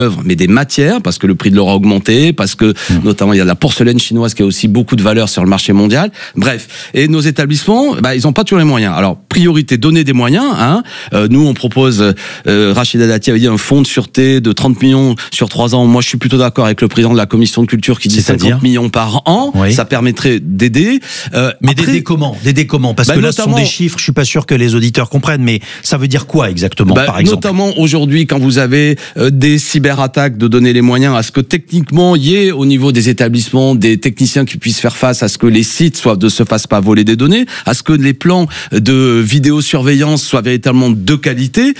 mais des matières, parce que le prix de l'or a augmenté, parce que notamment il y a de la porcelaine chinoise qui a aussi beaucoup de valeur sur le marché mondial. Bref, et nos établissements, ils n'ont pas toujours les moyens. Alors, priorité, donner des moyens. Nous, on propose, Rachida Dati avait dit un fonds de sûreté de 30 millions sur 3 ans. Moi, je suis plutôt d'accord avec le président de la commission de culture qui dit 50 millions par an. Oui. Ça permettrait d'aider. Mais d'aider comment ? Parce que là, ce sont des chiffres, je suis pas sûr que les auditeurs comprennent, mais ça veut dire quoi exactement, par exemple ? Notamment aujourd'hui, quand vous avez des cyberattaques, de donner les moyens à ce que techniquement il y ait au niveau des établissements des techniciens qui puissent faire face à ce que les sites ne se fassent pas voler des données, à ce que les plans de vidéosurveillance soient véritablement de qualité.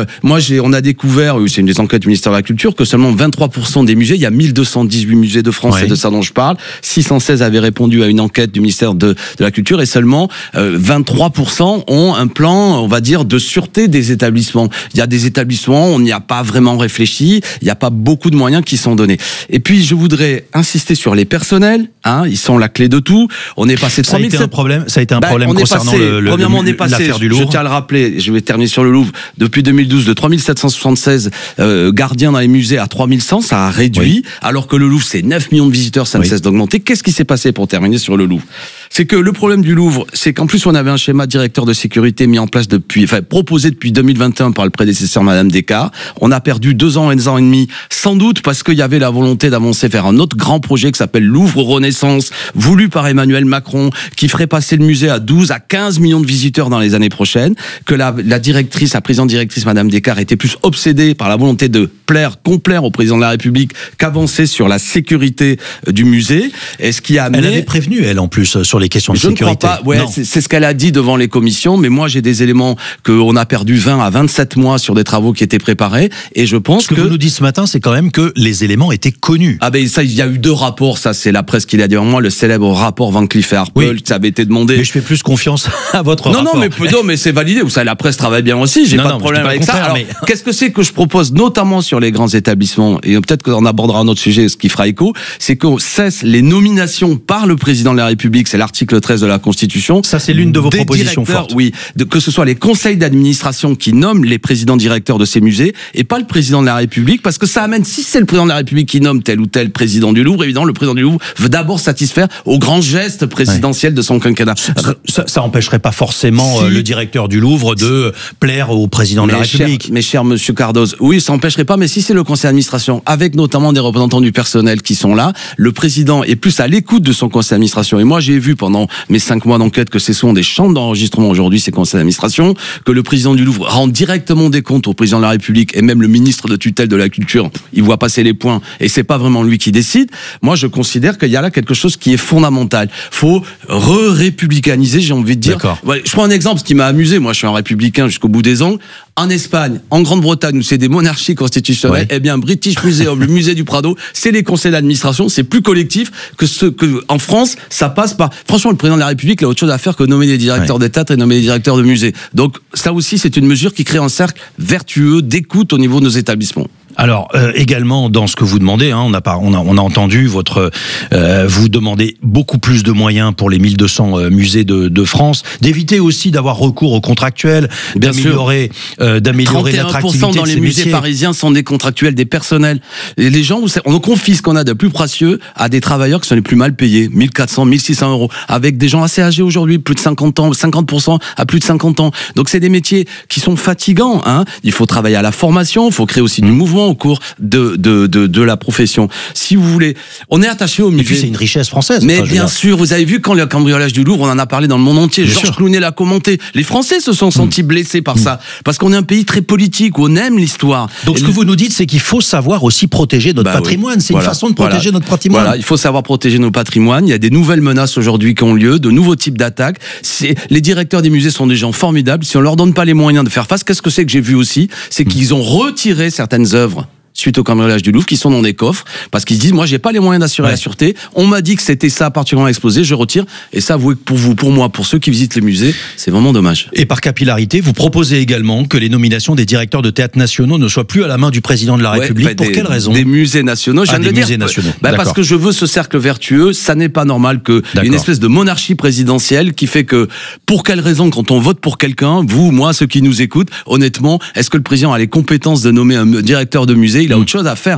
On a découvert, c'est une des enquêtes du ministère de la Culture, que seulement 23% des musées, il y a 1218 musées de France, c'est de ça dont je parle, 616 avaient répondu à une enquête du ministère de la Culture et seulement 23% ont un plan, on va dire, de sûreté des établissements. Il y a des établissements, on n'y a pas vraiment réfléchi, il n'y a pas beaucoup de moyens qui sont donnés. Et puis, je voudrais insister sur les personnels, ils sont la clé de tout. On est passé de 3700... Ça a été un problème concernant l'affaire du Louvre. Je tiens à le rappeler, je vais terminer sur le Louvre, depuis 2012, de 3776 gardiens dans les musées à 3100, ça a réduit, alors que le Louvre, c'est 9 millions de visiteurs, ça ne cesse d'augmenter. Qu'est-ce qui s'est passé pour terminer sur le Louvre ? C'est que le problème du Louvre, c'est qu'en plus on avait un schéma directeur de sécurité mis en place proposé depuis 2021 par le prédécesseur Madame Descartes. On a perdu 2 ans et demi, sans doute parce qu'il y avait la volonté d'avancer vers un autre grand projet qui s'appelle Louvre Renaissance, voulu par Emmanuel Macron, qui ferait passer le musée à 12 à 15 millions de visiteurs dans les années prochaines, que la présidente directrice Madame Descartes était plus obsédée par la volonté de complaire au président de la République qu'avancer sur la sécurité du musée. Et ce qui a amené... Elle avait prévenu, elle, en plus, sur les questions de sécurité. Je ne crois pas. C'est ce qu'elle a dit devant les commissions, mais moi j'ai des éléments qu'on a perdu 20 à 27 mois sur des travaux qui étaient préparés, et je pense que... Ce que vous nous dites ce matin, c'est quand même que les éléments étaient connus. Ça, il y a eu 2 rapports, ça c'est la presse qui l'a dit avant moi, le célèbre rapport Van Cleef & Arpels, ça avait été demandé. Mais je fais plus confiance à votre rapport. Non, mais c'est validé. Vous savez, la presse travaille bien aussi, j'ai pas de problème avec ça. Alors, qu'est-ce que c'est que je propose, notamment sur les grands établissements, et peut-être qu'on abordera un autre sujet, ce qui fera écho, c'est qu'on cesse les nominations par le président de la République, c'est l'article 13 de la Constitution. Ça, c'est l'une de vos propositions fortes. Oui, que ce soit les conseils d'administration qui nomment les présidents directeurs de ces musées, et pas le président de la République, parce que ça amène, si c'est le président de la République qui nomme tel ou tel président du Louvre, évidemment, le président du Louvre veut d'abord satisfaire au grand geste présidentiel de son quinquennat. Ça empêcherait pas forcément le directeur du Louvre de plaire au président de la République. Mais cher monsieur Cardoz, oui, ça empêcherait pas, mais si c'est le conseil d'administration, avec notamment des représentants du personnel qui sont là, le président est plus à l'écoute de son conseil d'administration. Et moi, j'ai vu pendant mes 5 mois d'enquête que ce sont des chambres d'enregistrement aujourd'hui, ces conseils d'administration, que le président du Louvre rend directement des comptes au président de la République et même le ministre de tutelle de la culture, il voit passer les points et c'est pas vraiment lui qui décide. Moi, je considère qu'il y a là quelque chose qui est fondamental. Faut républicaniser, j'ai envie de dire. Ouais, je prends un exemple, ce qui m'a amusé. Moi, je suis un républicain jusqu'au bout des ongles. En Espagne, en Grande-Bretagne, où c'est des monarchies constitutionnelles, eh bien, British Museum, le musée du Prado, c'est les conseils d'administration, c'est plus collectif que en France, ça passe par, franchement, le président de la République, il a autre chose à faire que nommer des directeurs des théâtres et nommer des directeurs de musées. Donc, ça aussi, c'est une mesure qui crée un cercle vertueux d'écoute au niveau de nos établissements. Alors également dans ce que vous demandez, on a entendu vous demandez beaucoup plus de moyens pour les 1200 musées de France, d'éviter aussi d'avoir recours aux contractuels, d'améliorer l'attractivité dans les musées parisiens sont des contractuels, des personnels. Et les gens, on confie ce qu'on a de plus précieux à des travailleurs qui sont les plus mal payés, 1400, 1600 euros, avec des gens assez âgés aujourd'hui, plus de 50 ans, 50% à plus de 50 ans. Donc c'est des métiers qui sont fatigants. Il faut travailler à la formation, il faut créer aussi du mouvement au cours de la profession. Si vous voulez, on est attaché au musée. Et puis c'est une richesse française. Mais bien sûr, vous avez vu quand le cambriolage du Louvre, on en a parlé dans le monde entier. Georges Clooney l'a commenté. Les Français se sont sentis blessés par ça, parce qu'on est un pays très politique où on aime l'histoire. Donc ce que vous nous dites, c'est qu'il faut savoir aussi protéger notre patrimoine. C'est une façon de protéger notre patrimoine. Voilà, il faut savoir protéger nos patrimoines. Il y a des nouvelles menaces aujourd'hui qui ont lieu, de nouveaux types d'attaques. Les directeurs des musées sont des gens formidables. Si on leur donne pas les moyens de faire face, qu'est-ce que c'est que j'ai vu aussi, c'est qu'ils ont retiré certaines œuvres suite au cambriolage du Louvre, qui sont dans des coffres, parce qu'ils se disent, moi, j'ai pas les moyens d'assurer la sûreté. On m'a dit que c'était ça particulièrement exposé, je retire. Et ça, avouez que pour vous, pour moi, pour ceux qui visitent les musées, c'est vraiment dommage. Et par capillarité, vous proposez également que les nominations des directeurs de théâtres nationaux ne soient plus à la main du président de la République. Pour quelle raison ? Des musées nationaux, je viens de le dire. Musées nationaux. Parce que je veux ce cercle vertueux. Ça n'est pas normal que une espèce de monarchie présidentielle qui fait que, pour quelle raison, quand on vote pour quelqu'un, vous, moi, ceux qui nous écoutent, honnêtement, est-ce que le président a les compétences de nommer un directeur de musée ? il a autre chose à faire.